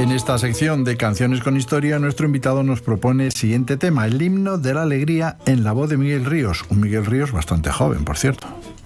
En esta sección de Canciones con Historia, nuestro invitado nos propone el siguiente tema, el himno de la alegría en la voz de Miguel Ríos, un Miguel Ríos bastante joven, por cierto.